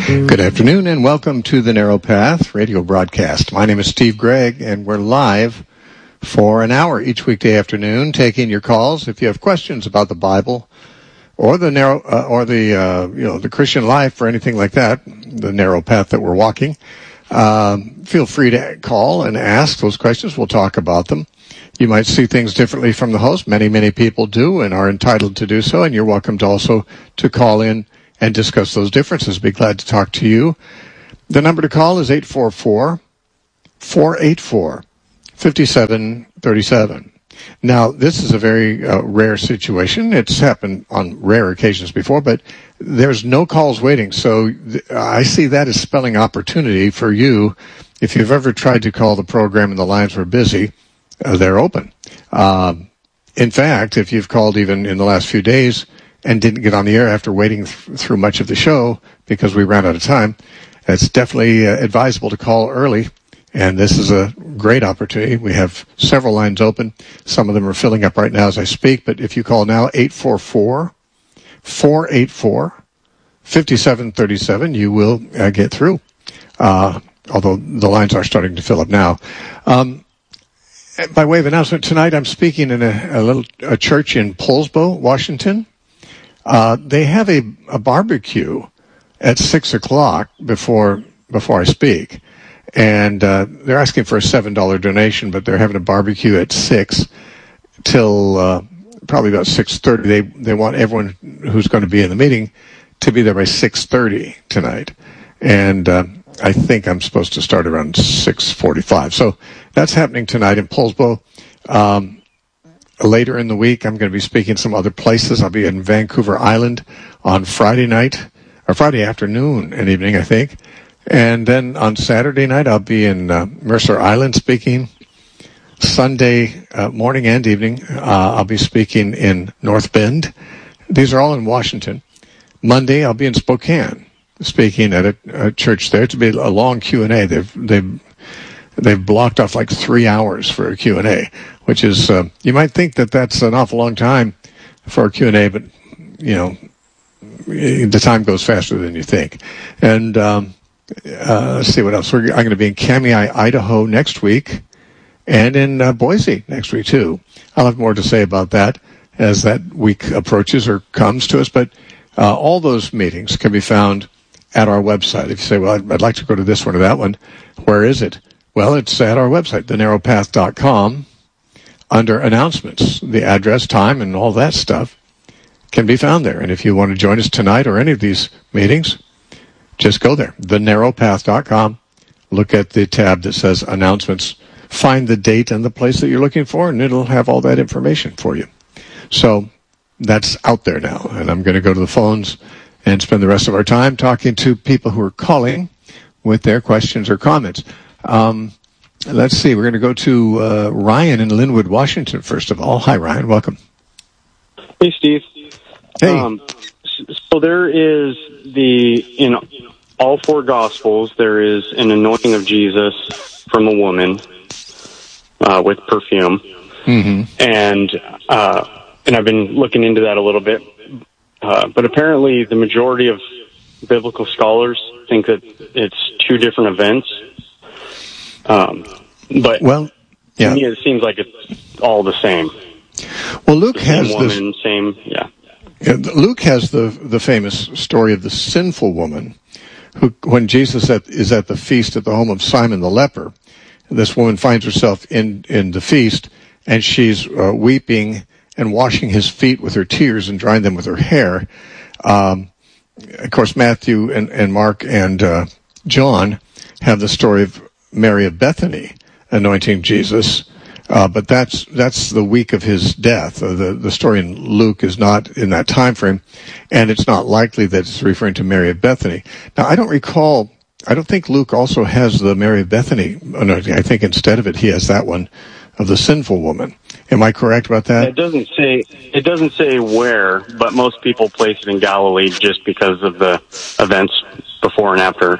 Good afternoon and welcome to the Narrow Path radio broadcast. My name is Steve Gregg and we're live for an hour each weekday afternoon taking your calls. If you have questions about the Bible or the the Christian life or anything like that, the narrow path that we're walking, feel free to call and ask those questions. We'll talk about them. You might see things differently from the host. Many people do and are entitled to do so, and you're welcome to also to call in and discuss those differences. Be glad to talk to you. The number to call is 844-484-5737. Now, this is a very rare situation. It's happened on rare occasions before, but there's no calls waiting. So I see that as spelling opportunity for you. If you've ever tried to call the program and the lines were busy, they're open. In fact, if you've called even in the last few days and didn't get on the air after waiting through much of the show because we ran out of time, it's definitely advisable to call early. And this is a great opportunity. We have several lines open. Some of them are filling up right now as I speak. But if you call now, 844-484-5737, you will get through. Although the lines are starting to fill up now. By way of announcement, tonight I'm speaking in a church in Poulsbo, Washington. They have a barbecue at 6 o'clock before I speak. And they're asking for a $7 donation, but they're having a barbecue at 6 till probably about 6:30. They want everyone who's going to be in the meeting to be there by 6:30 tonight. And I think I'm supposed to start around 6:45. So that's happening tonight in Poulsbo. Later in the week, I'm going to be speaking some other places. I'll be in Vancouver Island on Friday night, or Friday afternoon and evening, I think. And then on Saturday night, I'll be in Mercer Island speaking. Sunday morning and evening, I'll be speaking in North Bend. These are all in Washington. Monday, I'll be in Spokane speaking at a church there. To be a long Q&A. They've blocked off like 3 hours for a Q&A, which is, you might think that that's an awful long time for a Q&A, but, you know, the time goes faster than you think. And let's see what else. I'm going to be in Kamei, Idaho next week, and in Boise next week, too. I'll have more to say about that as that week approaches or comes to us, but all those meetings can be found at our website. If you say, well, I'd like to go to this one or that one, where is it? Well, it's at our website, thenarrowpath.com, under announcements. The address, time, and all that stuff can be found there. And if you want to join us tonight or any of these meetings, just go there, thenarrowpath.com, look at the tab that says announcements, find the date and the place that you're looking for, and it'll have all that information for you. So that's out there now, and I'm going to go to the phones and spend the rest of our time talking to people who are calling with their questions or comments. Let's see. We're going to go to Ryan in Linwood, Washington, first of all. Hi, Ryan. Welcome. Hey, Steve. Hey. So there is in all four Gospels, there is an anointing of Jesus from a woman with perfume. Mm-hmm. And I've been looking into that a little bit. But apparently the majority of biblical scholars think that it's two different events. But well, yeah. To me, it seems like it's all the same. Well, Luke has woman, same, yeah. Luke has the famous story of the sinful woman who, when Jesus is at the feast at the home of Simon the leper, this woman finds herself in the feast, and she's weeping and washing his feet with her tears and drying them with her hair. Of course, Matthew and Mark and John have the story of Mary of Bethany anointing Jesus. But that's the week of his death. The story in Luke is not in that time frame, and it's not likely that it's referring to Mary of Bethany. Now, I don't think Luke also has the Mary of Bethany anointing. I think instead of it, he has that one of the sinful woman. Am I correct about that? It doesn't say where, but most people place it in Galilee just because of the events before and after.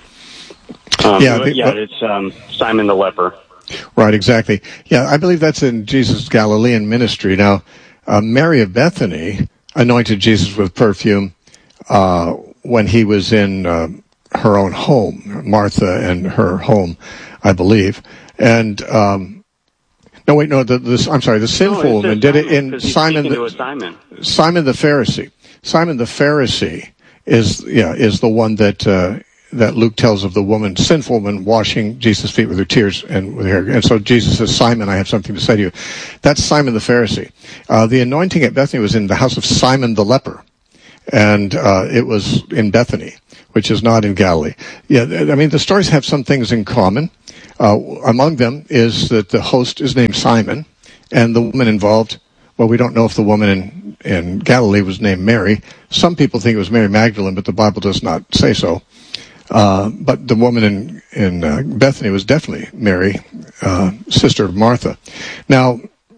It's Simon the leper. Right, exactly. Yeah, I believe that's in Jesus' Galilean ministry. Now, Mary of Bethany anointed Jesus with perfume when he was in her own home, Martha and her home, I believe. And I'm sorry, the sinful woman did it in Simon the Pharisee. Simon the Pharisee is the one that Luke tells of the woman, sinful woman, washing Jesus' feet with her tears and with her hair. And so Jesus says, Simon, I have something to say to you. That's Simon the Pharisee. The anointing at Bethany was in the house of Simon the leper. And it was in Bethany, which is not in Galilee. Yeah, I mean, the stories have some things in common. Among them is that the host is named Simon, and the woman involved, well, we don't know if the woman in Galilee was named Mary. Some people think it was Mary Magdalene, but the Bible does not say so. But the woman in Bethany was definitely Mary, sister of Martha. Now,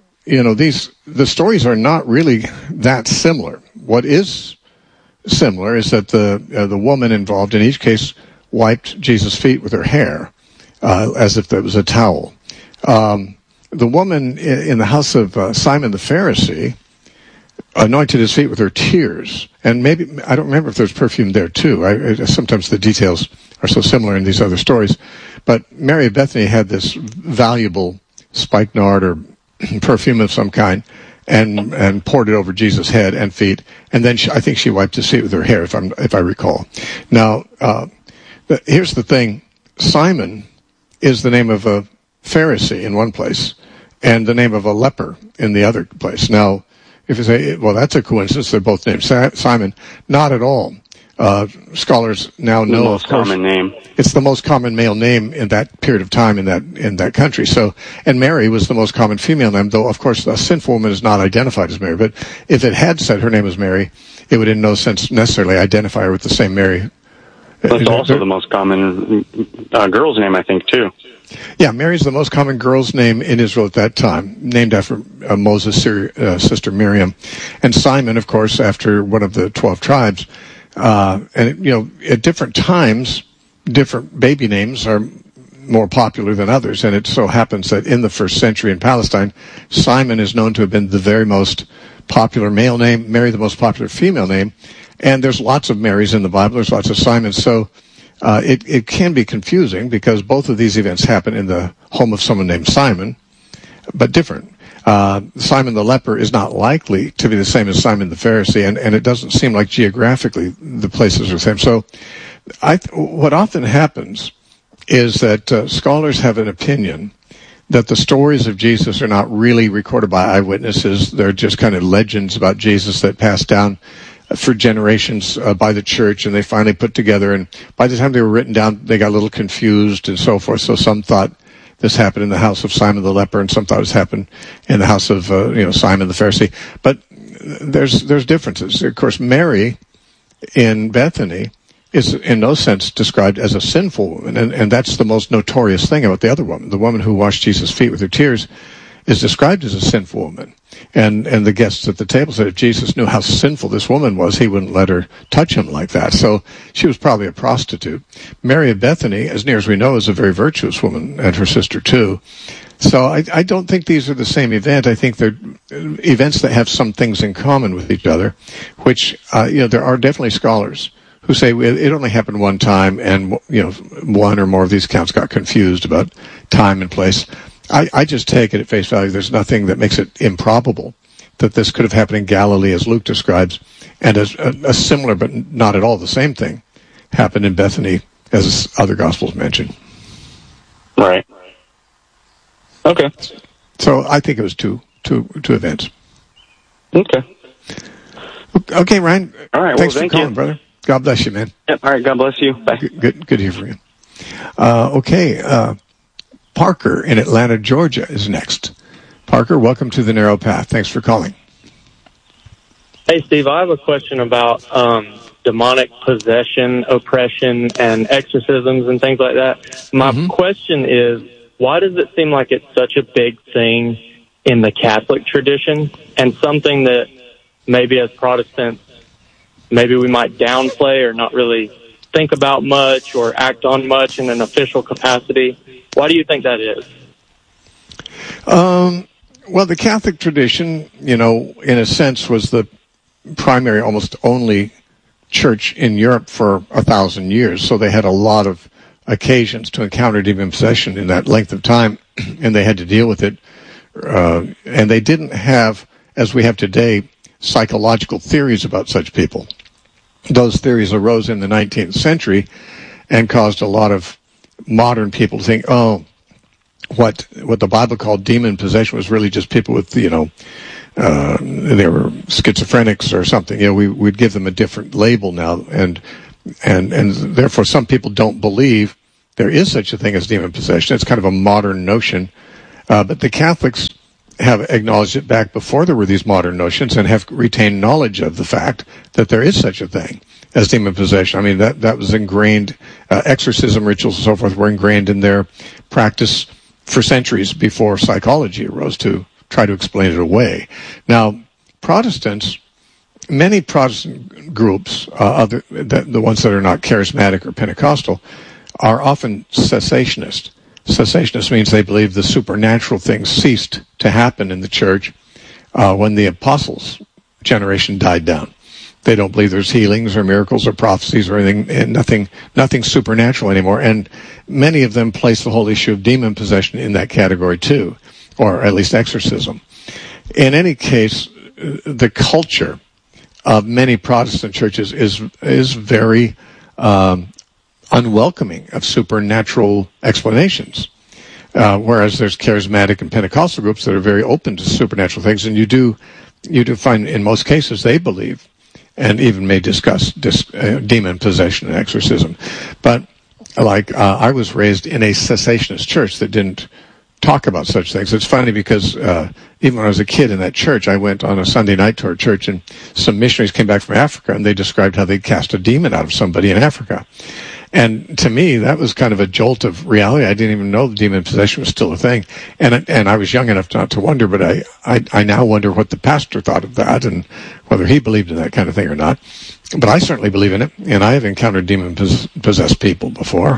the stories are not really that similar. What is similar is that the woman involved in each case wiped Jesus' feet with her hair, as if it was a towel. The woman in the house of Simon the Pharisee anointed his feet with her tears. And maybe, I don't remember if there's perfume there too. Sometimes the details are so similar in these other stories. But Mary of Bethany had this valuable spikenard or perfume of some kind and poured it over Jesus' head and feet. And then I think she wiped his feet with her hair, if I recall. Now, here's the thing. Simon is the name of a Pharisee in one place and the name of a leper in the other place. Now, if you say, well, that's a coincidence, they're both named Simon. Not at all. Scholars now know, most common name. It's the most common male name in that period of time in that country. So, and Mary was the most common female name, though of course a sinful woman is not identified as Mary. But if it had said her name was Mary, it would in no sense necessarily identify her with the same Mary. That's also the most common girl's name, I think, too. Yeah, Mary's the most common girl's name in Israel at that time, named after Moses' sister Miriam. And Simon, of course, after one of the 12 tribes. At different times, different baby names are more popular than others. And it so happens that in the first century in Palestine, Simon is known to have been the very most popular male name, Mary the most popular female name. And there's lots of Marys in the Bible. There's lots of Simons. So it can be confusing because both of these events happen in the home of someone named Simon, but different. Simon the leper is not likely to be the same as Simon the Pharisee, and it doesn't seem like geographically the places are the same. So what often happens is that scholars have an opinion that the stories of Jesus are not really recorded by eyewitnesses. They're just kind of legends about Jesus that passed down for generations by the church, and they finally put together, and by the time they were written down, they got a little confused and so forth. So some thought this happened in the house of Simon the leper, and some thought it happened in the house of Simon the Pharisee. But there's differences. Of course, Mary in Bethany is in no sense described as a sinful woman, and that's the most notorious thing about the other woman. The woman who washed Jesus' feet with her tears is described as a sinful woman. And the guests at the table said if Jesus knew how sinful this woman was, he wouldn't let her touch him like that. So she was probably a prostitute. Mary of Bethany, as near as we know, is a very virtuous woman, and her sister too. So I don't think these are the same event. I think they're events that have some things in common with each other, which, there are definitely scholars who say it only happened one time, and, one or more of these accounts got confused about time and place. I just take it at face value. There's nothing that makes it improbable that this could have happened in Galilee, as Luke describes, and a similar but not at all the same thing happened in Bethany, as other Gospels mention. Right. Okay. So I think it was two events. Okay. Okay, Ryan. All right. Thanks for calling, brother. God bless you, man. Yep. All right. God bless you. Bye. Good to hear from you. Okay. Parker in Atlanta, Georgia is next. Parker, welcome to The Narrow Path. Thanks for calling. Hey, Steve, I have a question about demonic possession, oppression, and exorcisms and things like that. My question is, why does it seem like it's such a big thing in the Catholic tradition and something that maybe as Protestants, maybe we might downplay or not really think about much or act on much in an official capacity? Why do you think that is? Well, the Catholic tradition, in a sense, was the primary, almost only church in Europe for 1,000 years, so they had a lot of occasions to encounter demon possession in that length of time, and they had to deal with it. And they didn't have, as we have today, psychological theories about such people. Those theories arose in the 19th century and caused a lot of modern people to think, what the Bible called demon possession was really just people with, they were schizophrenics or something. We'd give them a different label now, and therefore some people don't believe there is such a thing as demon possession. It's kind of a modern notion, but the Catholics have acknowledged it back before there were these modern notions and have retained knowledge of the fact that there is such a thing as demon possession. I mean, that was ingrained. Exorcism rituals and so forth were ingrained in their practice for centuries before psychology arose to try to explain it away. Now, Protestants, many Protestant groups, the ones that are not charismatic or Pentecostal, are often cessationist. Cessationist means they believe the supernatural things ceased to happen in the church when the apostles' generation died down. They don't believe there's healings or miracles or prophecies or anything, and nothing supernatural anymore. And many of them place the whole issue of demon possession in that category too, or at least exorcism. In any case, the culture of many Protestant churches is very unwelcoming of supernatural explanations, whereas there's charismatic and Pentecostal groups that are very open to supernatural things, and you do find in most cases they believe and even may discuss demon possession and exorcism. But I was raised in a cessationist church that didn't talk about such things. It's funny because even when I was a kid in that church, I went on a Sunday night to our church, and some missionaries came back from Africa, and they described how they cast a demon out of somebody in Africa. And to me, that was kind of a jolt of reality. I didn't even know the demon possession was still a thing. And I was young enough not to wonder, but I now wonder what the pastor thought of that and whether he believed in that kind of thing or not. But I certainly believe in it, and I have encountered demon-possessed people before.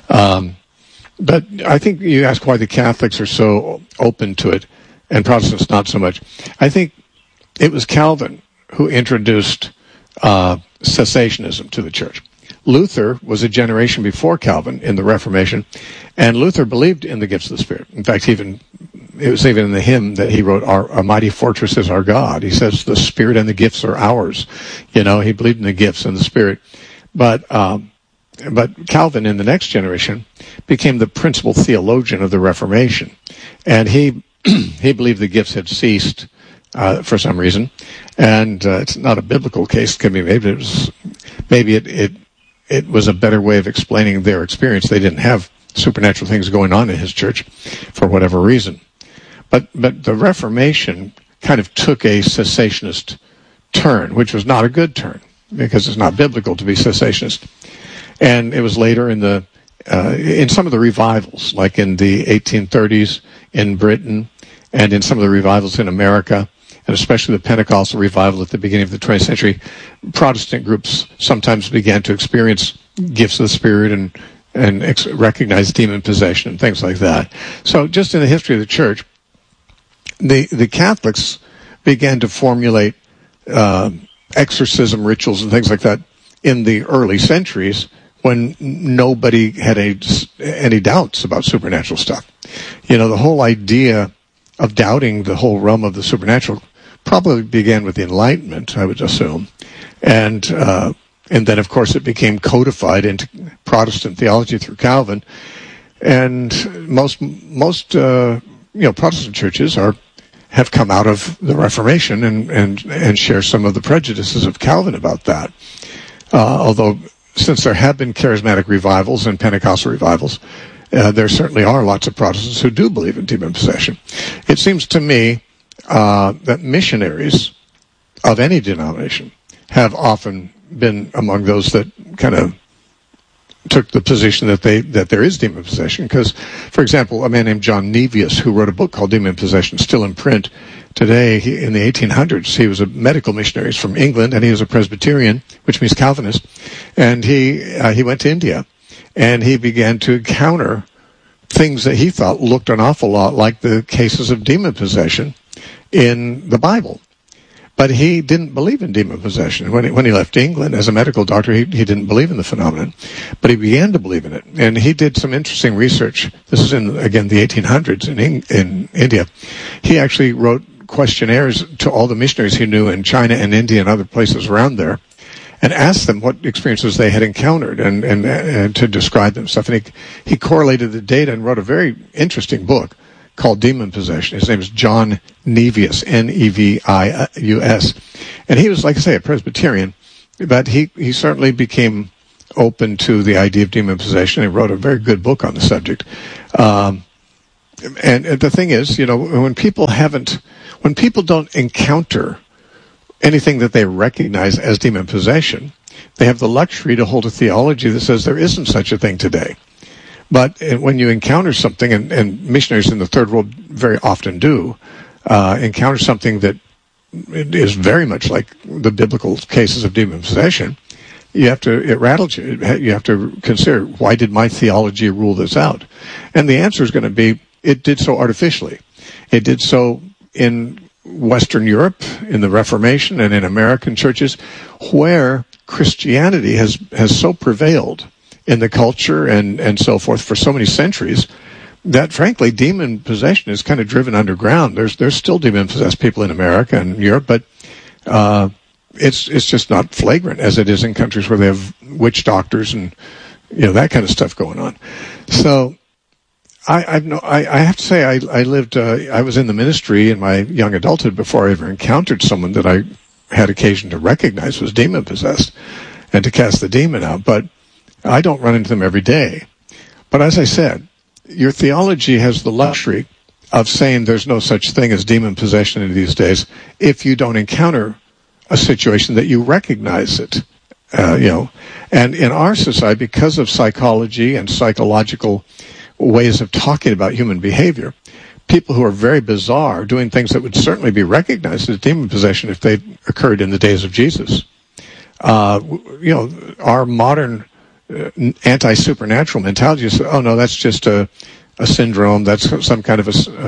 But I think you ask why the Catholics are so open to it and Protestants not so much. I think it was Calvin who introduced cessationism to the church. Luther was a generation before Calvin in the Reformation, and Luther believed in the gifts of the Spirit. In fact, it was even in the hymn that he wrote, "A mighty fortress is our God." He says the Spirit and the gifts are ours. He believed in the gifts and the Spirit. But Calvin, in the next generation, became the principal theologian of the Reformation, and he believed the gifts had ceased for some reason, and it's not a biblical case can be made. Maybe it was a better way of explaining their experience. They didn't have supernatural things going on in his church for whatever reason. But the Reformation kind of took a cessationist turn, which was not a good turn because it's not biblical to be cessationist. And it was later in some of the revivals, like in the 1830s in Britain and in some of the revivals in America, and especially the Pentecostal revival at the beginning of the 20th century, Protestant groups sometimes began to experience gifts of the Spirit and recognize demon possession and things like that. So just in the history of the church, the Catholics began to formulate exorcism rituals and things like that in the early centuries when nobody had any doubts about supernatural stuff. The whole idea of doubting the whole realm of the supernatural probably began with the Enlightenment, I would assume, and then of course it became codified into Protestant theology through Calvin. And most Protestant churches have come out of the Reformation and share some of the prejudices of Calvin about that. Although since there have been charismatic revivals and Pentecostal revivals, there certainly are lots of Protestants who do believe in demon possession. It seems to me that missionaries of any denomination have often been among those that kind of took the position that there is demon possession. Because, for example, a man named John Nevius, who wrote a book called Demon Possession, still in print today, in the 1800s, he was a medical missionary. He's from England, and he was a Presbyterian, which means Calvinist. And he went to India, and he began to encounter things that he thought looked an awful lot like the cases of demon possession in the Bible. But he didn't believe in demon possession. When he left England as a medical doctor, he didn't believe in the phenomenon. But he began to believe in it. And he did some interesting research. This is in, again, the 1800s in India. He actually wrote questionnaires to all the missionaries he knew in China and India and other places around there, and asked them what experiences they had encountered and to describe them stuff. And he correlated the data and wrote a very interesting book called Demon Possession. His name is John Nevius, Nevius. And he was, like I say, a Presbyterian, but he certainly became open to the idea of demon possession. He wrote a very good book on the subject. And the thing is, when people don't encounter anything that they recognize as demon possession, they have the luxury to hold a theology that says there isn't such a thing today. But when you encounter something, and missionaries in the third world very often do, encounter something that is very much like the biblical cases of demon possession, it rattles you. You have to consider, why did my theology rule this out? And the answer is going to be, it did so artificially. It did so in Western Europe, in the Reformation, and in American churches, where Christianity has so prevailed in the culture and so forth for so many centuries that, frankly, demon possession is kind of driven underground. There's still demon-possessed people in America and Europe, but it's just not flagrant as it is in countries where they have witch doctors and that kind of stuff going on. So I have to say I was in the ministry in my young adulthood before I ever encountered someone that I had occasion to recognize was demon-possessed and to cast the demon out. But I don't run into them every day. But as I said, your theology has the luxury of saying there's no such thing as demon possession in these days if you don't encounter a situation that you recognize it. And in our society, because of psychology and psychological ways of talking about human behavior, people who are very bizarre doing things that would certainly be recognized as demon possession if they occurred in the days of Jesus. Our modern anti-supernatural mentality is, oh no, that's just a syndrome, that's some kind of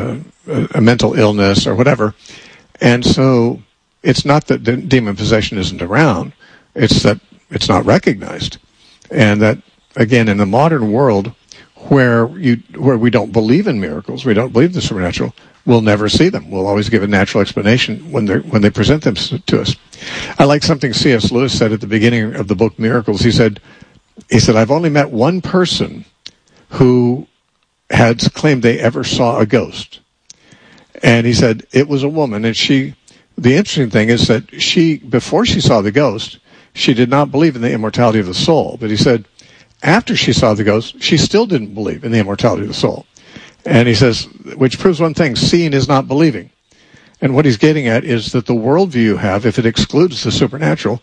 a mental illness or whatever. And so it's not that demon possession isn't around, it's that it's not recognized. And that, again, in the modern world, where we don't believe in miracles, we don't believe the supernatural, we'll never see them. We'll always give a natural explanation when they present them to us. I like something C.S. Lewis said at the beginning of the book Miracles. He said, I've only met one person who had claimed they ever saw a ghost. And he said, it was a woman, and the interesting thing is that before she saw the ghost, she did not believe in the immortality of the soul. But he said, after she saw the ghost, she still didn't believe in the immortality of the soul. And he says, which proves one thing, seeing is not believing. And what he's getting at is that the worldview you have, if it excludes the supernatural,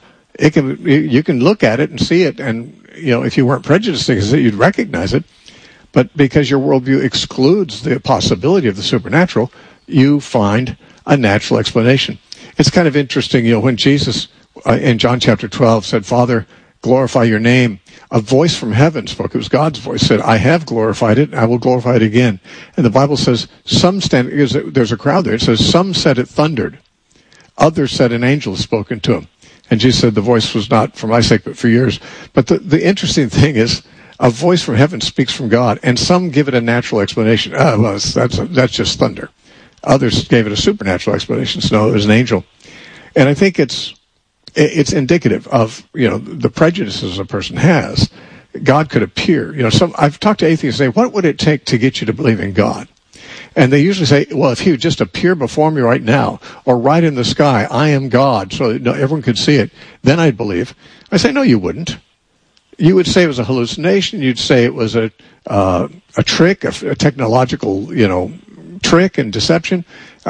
you can look at it and see it, and if you weren't prejudiced against it, you'd recognize it. But because your worldview excludes the possibility of the supernatural, you find a natural explanation. It's kind of interesting, when Jesus in John chapter 12 said, Father, glorify your name, a voice from heaven spoke. It was God's voice, said, I have glorified it, I will glorify it again. And the Bible says, there's a crowd there. It says, some said it thundered. Others said an angel has spoken to him. And Jesus said, the voice was not for my sake, but for yours. But the interesting thing is, a voice from heaven speaks from God, and some give it a natural explanation. Well, that's just thunder. Others gave it a supernatural explanation. So no, it was an angel. And I think it's indicative of, the prejudices a person has. God could appear. I've talked to atheists and say, what would it take to get you to believe in God? And they usually say, well, if he would just appear before me right now, or right in the sky, I am God, so that everyone could see it, then I'd believe. I say, no, you wouldn't. You would say it was a hallucination. You'd say it was a trick, a technological, trick and deception,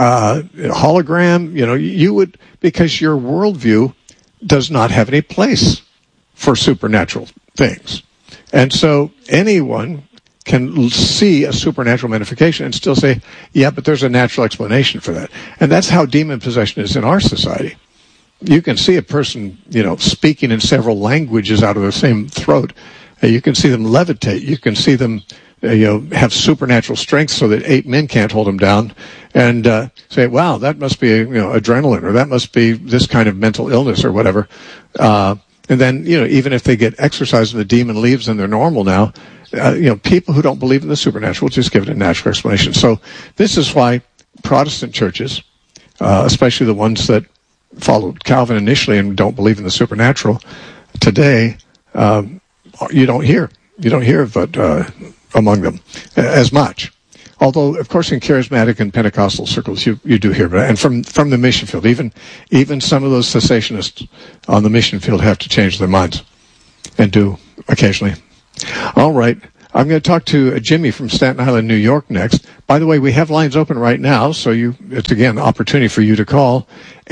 hologram. You would, because your worldview does not have any place for supernatural things. And so anyone can see a supernatural manifestation and still say, yeah, but there's a natural explanation for that. And that's how demon possession is in our society. You can see a person, speaking in several languages out of the same throat. You can see them levitate. You can see them have supernatural strength so that 8 men can't hold them down, and say, wow, that must be adrenaline, or that must be this kind of mental illness or whatever. And then, even if they get exorcised and the demon leaves and they're normal now, people who don't believe in the supernatural just give it a natural explanation. So this is why Protestant churches, especially the ones that followed Calvin initially and don't believe in the supernatural, today you don't hear of it among them as much. Although, of course, in charismatic and Pentecostal circles, you do hear about it. And from the mission field, even some of those cessationists on the mission field have to change their minds, and do occasionally. All right. I'm going to talk to Jimmy from Staten Island, New York next. By the way, we have lines open right now, so it's again an opportunity for you to call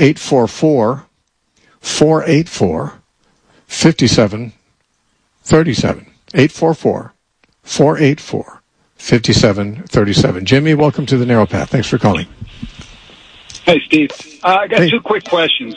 844-484-5737. 844-484-5737. Jimmy, welcome to the Narrow Path. Thanks for calling. Hey, Steve. I got two quick questions.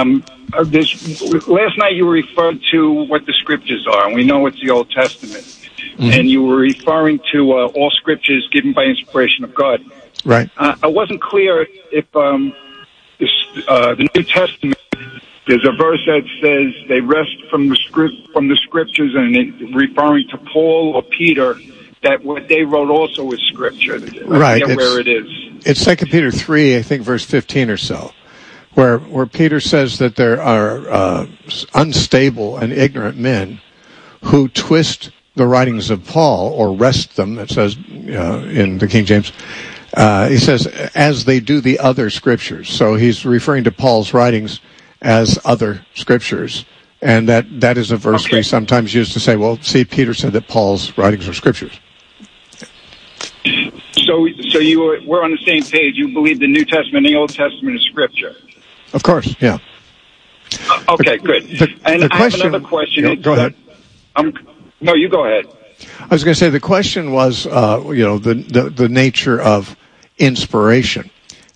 Last night you referred to what the scriptures are, and we know it's the Old Testament. Mm-hmm. And you were referring to all scriptures given by inspiration of God. Right. I wasn't clear if the New Testament, there's a verse that says they rest from the scriptures, and referring to Paul or Peter, that what they wrote also is scripture. Right. I forget where it is. It's 2 Peter 3, I think, verse 15 or so, where Peter says that there are unstable and ignorant men who twist the writings of Paul, or wrest them, it says in the King James. He says, as they do the other scriptures. So he's referring to Paul's writings as other scriptures. And that is a verse we sometimes use to say, well, see, Peter said that Paul's writings are scriptures. So we're on the same page. You believe the New Testament and the Old Testament is scripture? Of course, yeah. Okay, good. And I have another question. Go ahead. No, you go ahead. I was going to say the question was, the nature of inspiration.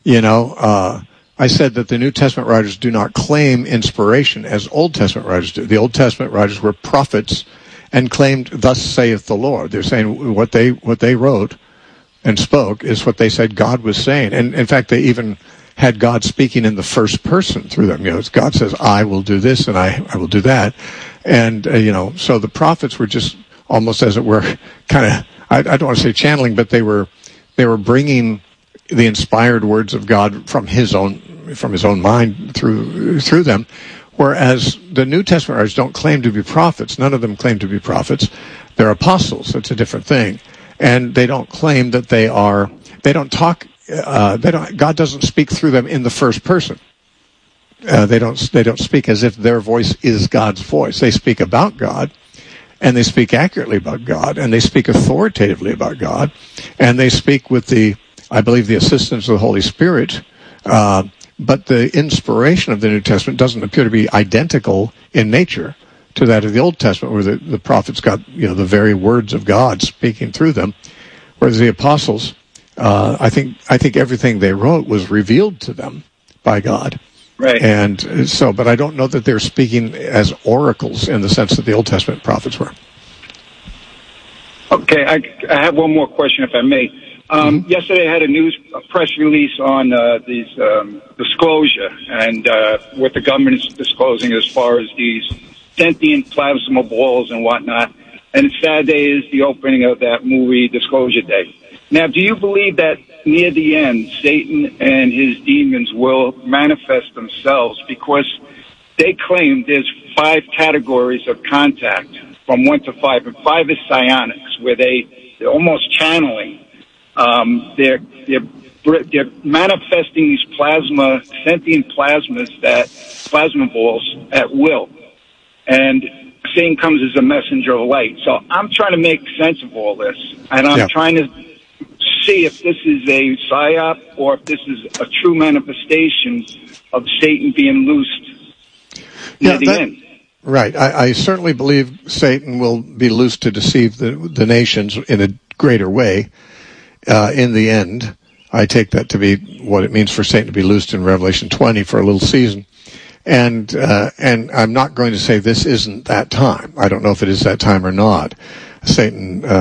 I said that the New Testament writers do not claim inspiration as Old Testament writers do. The Old Testament writers were prophets and claimed, "Thus saith the Lord." They're saying what they wrote and spoke is what they said God was saying. And in fact, they even had God speaking in the first person through them. God says, "I will do this and I will do that." And, so the prophets were just almost, as it were, kind of, I don't want to say channeling, but they were bringing the inspired words of God from his own mind through them. Whereas the New Testament writers don't claim to be prophets. None of them claim to be prophets. They're apostles. It's a different thing. And they don't claim that God doesn't speak through them in the first person. They don't speak as if their voice is God's voice. They speak about God, and they speak accurately about God, and they speak authoritatively about God, and they speak with I believe, the assistance of the Holy Spirit. But the inspiration of the New Testament doesn't appear to be identical in nature to that of the Old Testament, where the prophets got the very words of God speaking through them, whereas the apostles, I think everything they wrote was revealed to them by God. Right. And so, but I don't know that they're speaking as oracles in the sense that the Old Testament prophets were. Okay, I have one more question, if I may. Yesterday I had a press release on these disclosure and what the government is disclosing as far as these sentient plasma balls and whatnot. And Saturday is the opening of that movie, Disclosure Day. Now, do you believe that near the end, Satan and his demons will manifest themselves? Because they claim there's 5 categories of contact, from 1 to 5, and 5 is psionics, where they're almost channeling. They're manifesting these sentient plasma balls at will. And Satan comes as a messenger of light. So I'm trying to make sense of all this, and I'm trying to see if this is a psyop or if this is a true manifestation of Satan being loosed near the end. Right. I certainly believe Satan will be loosed to deceive the nations in a greater way in the end. I take that to be what it means for Satan to be loosed in Revelation 20 for a little season. And I'm not going to say this isn't that time. I don't know if it is that time or not. Satan,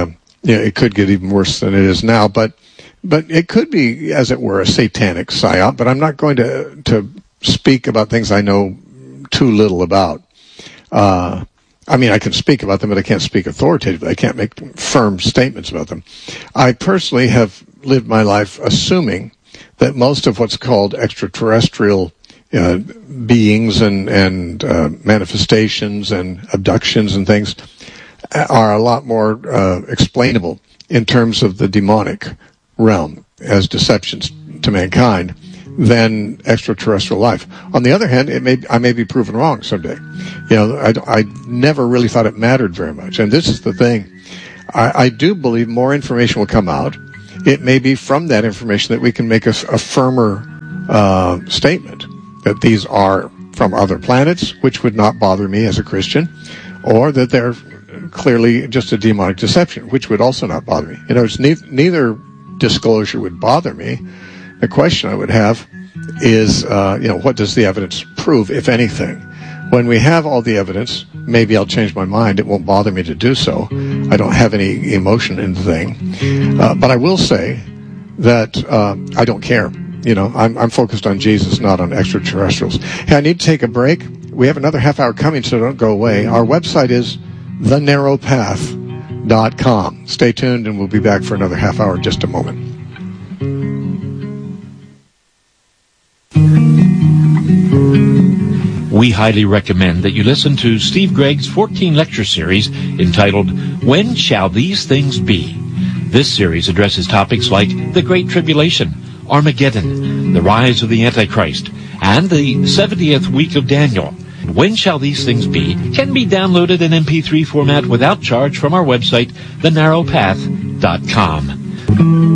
it could get even worse than it is now. But it could be, as it were, a satanic psyop. But I'm not going to speak about things I know too little about. I mean, I can speak about them, but I can't speak authoritatively. I can't make firm statements about them. I personally have lived my life assuming that most of what's called extraterrestrial beings and manifestations and abductions and things are a lot more explainable in terms of the demonic realm as deceptions to mankind than extraterrestrial life. On the other hand, I may be proven wrong someday. I never really thought it mattered very much. And this is the thing. I do believe more information will come out. It may be from that information that we can make a firmer statement that these are from other planets, which would not bother me as a Christian, or that they're clearly just a demonic deception, which would also not bother me. It's neither disclosure would bother me. The question I would have is, what does the evidence prove, if anything? When we have all the evidence, maybe I'll change my mind. It won't bother me to do so. I don't have any emotion in the thing. But I will say that I don't care. I'm focused on Jesus, not on extraterrestrials. Hey, I need to take a break. We have another half hour coming, so don't go away. Our website is thenarrowpath.com. Stay tuned, and we'll be back for another half hour in just a moment. We highly recommend that you listen to Steve Gregg's 14-lecture series entitled, When Shall These Things Be? This series addresses topics like the Great Tribulation, Armageddon, the rise of the Antichrist, and the 70th week of Daniel. When Shall These Things Be? Can be downloaded in MP3 format without charge from our website, thenarrowpath.com.